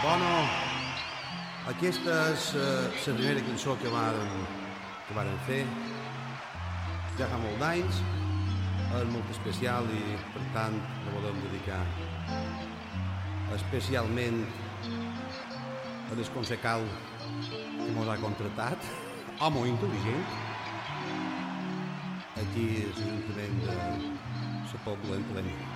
Bueno, aquesta és la primera cançó que varen fer. Ja fa molt d'anys, és molt especial i, per tant, la volem dedicar especialment a l'Esconsecal que ens ha contratat, home intel·ligent, aquí a l'Ajuntament de la Pobla en Plena.